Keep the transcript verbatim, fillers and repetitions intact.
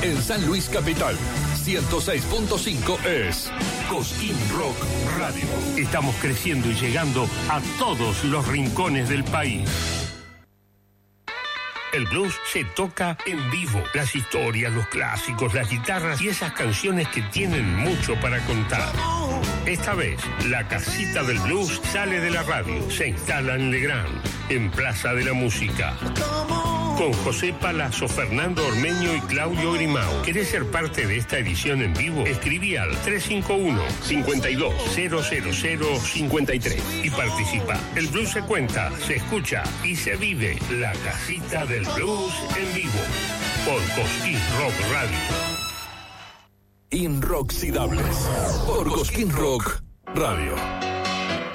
En San Luis Capital, ciento seis punto cinco es Cosquín Rock Radio. Estamos creciendo y llegando a todos los rincones del país. El blues se toca en vivo. Las historias, los clásicos, las guitarras y esas canciones que tienen mucho para contar. Esta vez, la Casita del Blues sale de la radio. Se instala en Legrand, en Plaza de la Música. Con José Palazzo, Fernando Ormeño y Claudio Grimao. ¿Querés ser parte de esta edición en vivo? Escribí al tres cinco uno, cinco dos, cero cero cero, cinco tres y participa. El blues se cuenta, se escucha y se vive. La Casita del Blues en vivo. Por Cosquín Rock Radio. Inroxidables. Por Cosquín Rock Radio.